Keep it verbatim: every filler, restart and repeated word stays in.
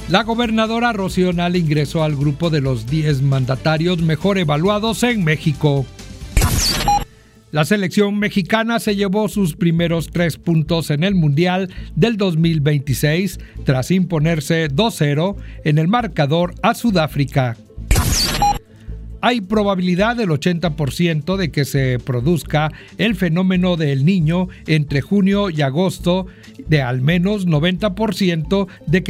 La gobernadora Rocío Nale ingresó al grupo de los diez mandatarios mejor evaluados en México. La selección mexicana se llevó sus primeros tres puntos en el Mundial del dos mil veintiséis tras imponerse dos cero en el marcador a Sudáfrica. Hay probabilidad del ochenta por ciento de que se produzca el fenómeno del Niño entre junio y agosto, de al menos noventa por ciento de que